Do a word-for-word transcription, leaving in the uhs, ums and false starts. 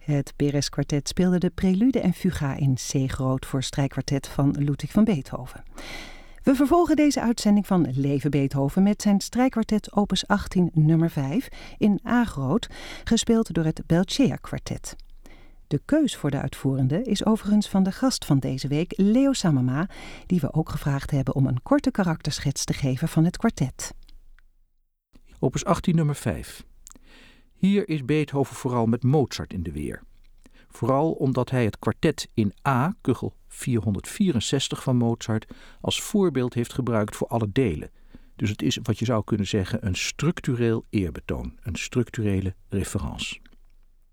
Het Perez-kwartet speelde de prelude en fuga in C groot voor strijkkwartet van Ludwig van Beethoven. We vervolgen deze uitzending van Leven Beethoven met zijn strijkkwartet opus achttien nummer vijf in A groot, gespeeld door het Belcea-kwartet. De keus voor de uitvoerende is overigens van de gast van deze week, Leo Samama, die we ook gevraagd hebben om een korte karakterschets te geven van het kwartet. Opus achttien nummer vijf. Hier is Beethoven vooral met Mozart in de weer. Vooral omdat hij het kwartet in A, kuchel vierhonderdvierenzestig van Mozart, als voorbeeld heeft gebruikt voor alle delen. Dus het is wat je zou kunnen zeggen een structureel eerbetoon, een structurele referentie.